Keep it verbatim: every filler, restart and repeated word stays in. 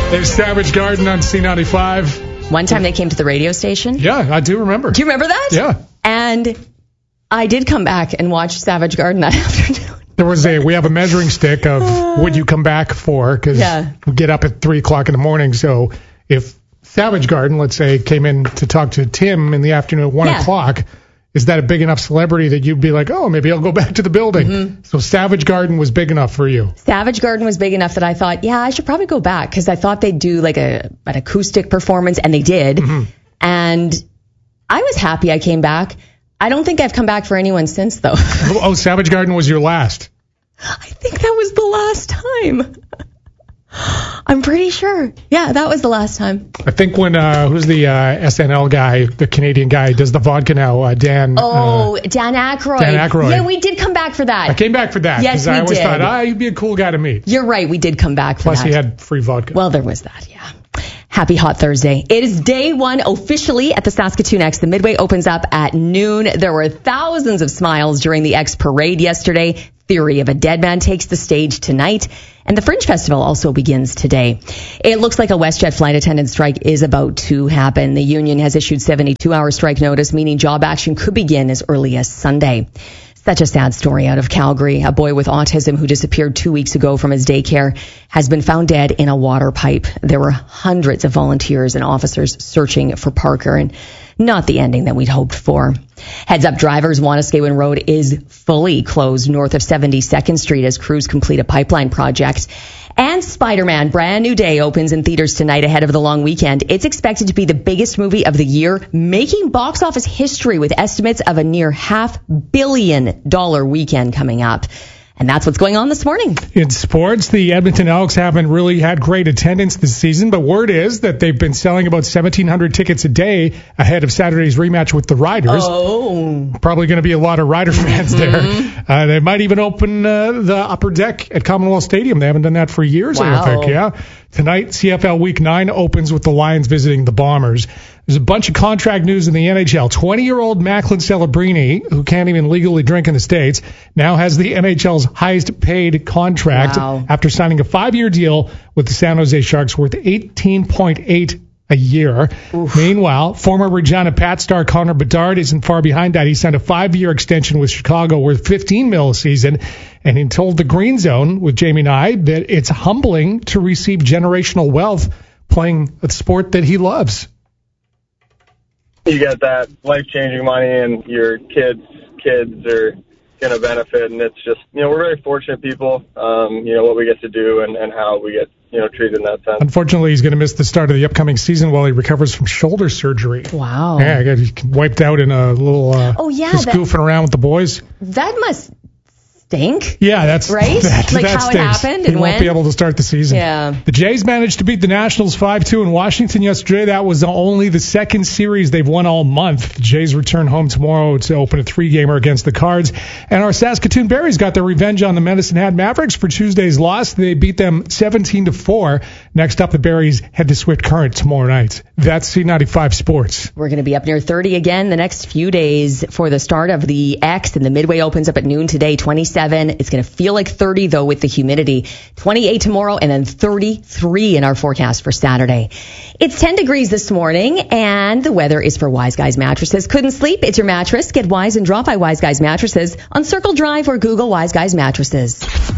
There's Savage Garden on C ninety-five. One time they came to the radio station. Yeah, I do remember. Do you remember that? Yeah. And I did come back and watch Savage Garden that afternoon. There was a, we have a measuring stick of would you come back for, because Yeah. we get up at three o'clock in the morning. So if Savage Garden, let's say, came in to talk to Tim in the afternoon at one Yeah. o'clock, is that a big enough celebrity that you'd be like, oh, maybe I'll go back to the building? Mm-hmm. So Savage Garden was big enough for you. Savage Garden was big enough that I thought, yeah, I should probably go back, because I thought they'd do like a an acoustic performance, and they did. Mm-hmm. And I was happy I came back. I don't think I've come back for anyone since, though. Oh, Savage Garden was your last. I think that was the last time. I'm pretty sure. Yeah, that was the last time. I think when, uh, who's the uh, S N L guy, the Canadian guy, does the vodka now, uh, Dan. Oh, uh, Dan Aykroyd. Dan Aykroyd. Yeah, we did come back for that. I came back for that. Yes, I we always did. thought, ah, you'd be a cool guy to meet. You're right, we did come back for Plus, that. he had free vodka. Well, there was that, yeah. Happy Hot Thursday. It is day one officially at the Saskatoon X. The Midway opens up at noon. There were thousands of smiles during the X parade yesterday. Theory of a Dead Man takes the stage tonight. And the Fringe Festival also begins today. It looks like a WestJet flight attendant strike is about to happen. The union has issued seventy-two hour strike notice, meaning job action could begin as early as Sunday. Such a sad story out of Calgary. A boy with autism who disappeared two weeks ago from his daycare has been found dead in a water pipe. There were hundreds of volunteers and officers searching for Parker, and not the ending that we'd hoped for. Heads up, drivers, Wanuskewin Road is fully closed north of seventy-second Street as crews complete a pipeline project. And Spider-Man, Brand New Day, opens in theaters tonight ahead of the long weekend. It's expected to be the biggest movie of the year, making box office history with estimates of a near half billion dollar weekend coming up. And that's what's going on this morning. In sports, the Edmonton Elks haven't really had great attendance this season, but word is that they've been selling about seventeen hundred tickets a day ahead of Saturday's rematch with the Riders. Oh. Probably going to be a lot of Rider fans Mm-hmm. there. Uh, they might even open uh, the upper deck at Commonwealth Stadium. They haven't done that for years, Wow. I don't think. Yeah. Tonight, C F L Week nine opens with the Lions visiting the Bombers. There's a bunch of contract news in the N H L. twenty-year-old Macklin Celebrini, who can't even legally drink in the States, now has the N H L's highest paid contract Wow. after signing a five-year deal with the San Jose Sharks worth eighteen point eight a year. Oof. Meanwhile, former Regina Pat star Connor Bedard isn't far behind that. He signed a five-year extension with Chicago worth fifteen mil a season, and he told the Green Zone with Jamie Nye that it's humbling to receive generational wealth playing a sport that he loves. You get that life-changing money, and your kids' kids are going to benefit, and it's just, you know, we're very fortunate people, um, you know, what we get to do and, and how we get, you know, treated in that sense. Unfortunately, he's going to miss the start of the upcoming season while he recovers from shoulder surgery. Wow. Yeah, he got wiped out in a little, uh, Oh, yeah, just that- goofing around with the boys. That must stink. Yeah, that's Right? That, Like that how it stinks. happened He and won't when? be able to start the season. Yeah. The Jays managed to beat the Nationals five two in Washington yesterday. That was only the second series they've won all month. The Jays return home tomorrow to open a three-gamer against the Cards. And our Saskatoon Berries got their revenge on the Medicine Hat Mavericks for Tuesday's loss. They beat them seventeen to four. Next up, the Berries head to Swift Current tomorrow night. That's C ninety-five Sports. We're going to be up near thirty again the next few days for the start of the X, and the Midway opens up at noon today, twenty-seven. It's going to feel like thirty, though, with the humidity. twenty-eight tomorrow, and then thirty-three in our forecast for Saturday. It's ten degrees this morning, and the weather is for Wise Guys Mattresses. Couldn't sleep? It's your mattress. Get Wise and drop by Wise Guys Mattresses on Circle Drive or Google Wise Guys Mattresses.